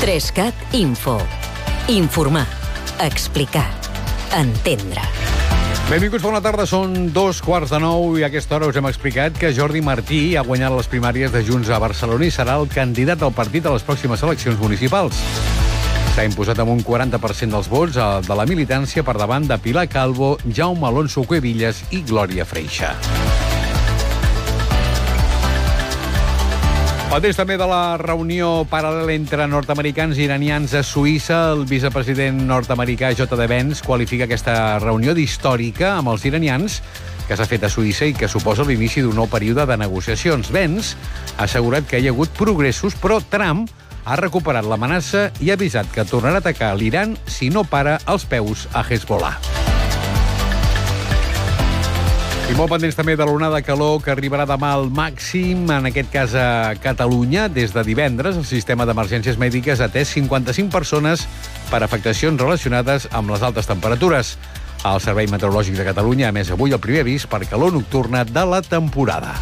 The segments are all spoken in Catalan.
3CAT Info. Informar, explicar, entendre. Benvinguts, bona tarda. Són 8:45 i a aquesta hora us hem explicat que Jordi Martí ha guanyat les primàries de Junts a Barcelona i serà el candidat del partit a les pròximes eleccions municipals. S'ha imposat amb un 40% dels vots de la militància per davant de Pilar Calvo, Jaume Alonso Cuevillas i Glòria Freixa. Pendents també de la reunió paral·lela entre nord-americans i iranians a Suïssa, el vicepresident nord-americà J.D. Vance qualifica aquesta reunió d'històrica amb els iranians que s'ha fet a Suïssa i que suposa l'inici d'un nou període de negociacions. Vance ha assegurat que hi ha hagut progressos, però Trump ha recuperat l'amenaça i ha avisat que tornarà a atacar l'Iran si no para els peus a Hezbollah. I molt pendents també de l'onada de calor que arribarà demà al màxim, en aquest cas a Catalunya. Des de divendres, el sistema d'emergències mèdiques ha atès 55 persones per afectacions relacionades amb les altes temperatures. El Servei Meteorològic de Catalunya ha emès avui el primer avís per calor nocturna de la temporada.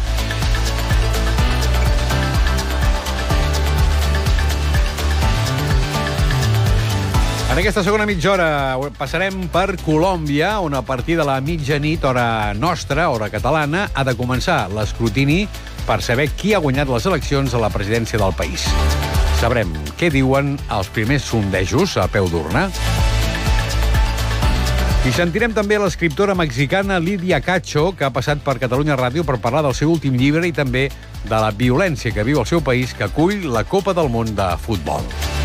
En aquesta segona mitja hora passarem per Colòmbia, on a partir de la mitjanit, hora nostra, hora catalana, ha de començar l'escrutini per saber qui ha guanyat les eleccions a la presidència del país. Sabrem què diuen els primers sondejos a peu d'urna. I sentirem també l'escriptora mexicana Lidia Cacho, que ha passat per Catalunya Ràdio per parlar del seu últim llibre i també de la violència que viu el seu país, que acull la Copa del Món de Futbol.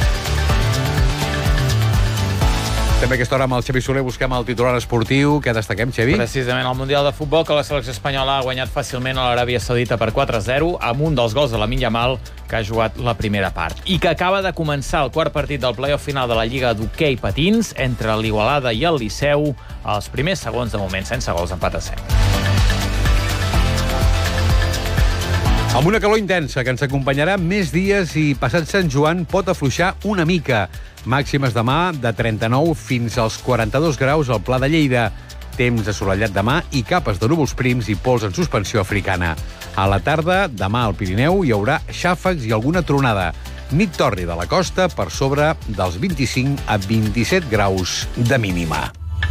També a aquesta hora amb el Xavi Soler busquem el titular esportiu. Què destaquem, Xavi? Precisament el Mundial de Futbol, que la selecció espanyola ha guanyat fàcilment a l'Aràbia Saudita per 4-0 amb un dels gols de Lamine Yamal, que ha jugat la primera part. I que acaba de començar el quart partit del play-off final de la Lliga d'Hoquei Patins entre l'Igualada i el Liceu, als primers segons de moment, sense gols, empat a 0. Amb una calor intensa que ens acompanyarà més dies i passat Sant Joan pot afluixar una mica. Màximes demà de 39 fins als 42 graus al Pla de Lleida. Temps assolellat demà i capes de núvols prims i pols en suspensió africana. A la tarda, demà al Pirineu, hi haurà xàfecs i alguna tronada. Nit torri de la costa per sobre dels 25 a 27 graus de mínima.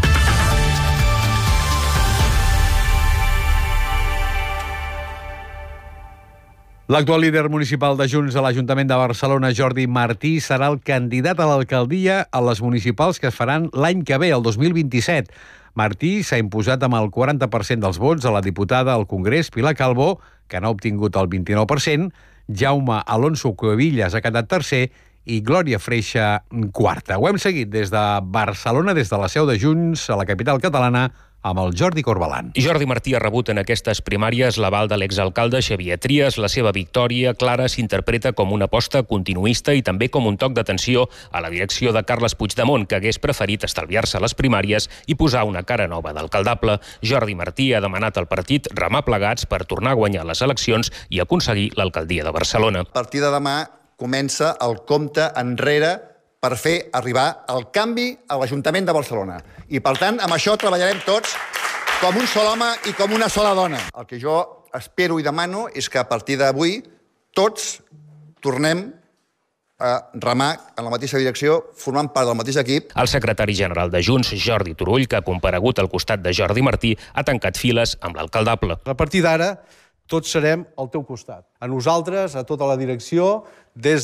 L'actual líder municipal de Junts a l'Ajuntament de Barcelona, Jordi Martí, serà el candidat a l'alcaldia a les municipals que es faran l'any que ve, el 2027. Martí s'ha imposat amb el 40% dels vots a la diputada al Congrés, Pilar Calvo, que n'ha obtingut el 29%, Jaume Alonso Cuevillas ha quedat tercer i Glòria Freixa quarta. Ho hem seguit des de Barcelona, des de la seu de Junts, a la capital catalana, amb el Jordi Corbalan. Jordi Martí ha rebut en aquestes primàries l'aval de l'exalcalde Xavier Trias. La seva victòria clara s'interpreta com una aposta continuista i també com un toc d'atenció a la direcció de Carles Puigdemont, que hagués preferit estalviar-se les primàries i posar una cara nova d'alcaldable. Jordi Martí ha demanat al partit remar plegats per tornar a guanyar les eleccions i aconseguir l'alcaldia de Barcelona. A partir de demà comença el compte enrere per fer arribar el canvi a l'Ajuntament de Barcelona. I, per tant, amb això treballarem tots com un sol home i com una sola dona. El que jo espero i demano és que a partir d'avui tots tornem a remar en la mateixa direcció, formant part del mateix equip. El secretari general de Junts, Jordi Turull, que ha comparegut al costat de Jordi Martí, ha tancat files amb l'alcaldable. A partir d'ara, tots serem al teu costat. A nosaltres, a tota la direcció, des